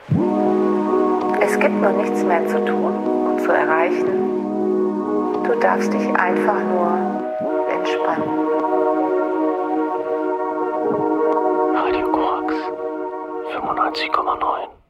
Es gibt noch nichts mehr zu tun und zu erreichen. Du darfst dich einfach nur entspannen. Radio Korax 95,9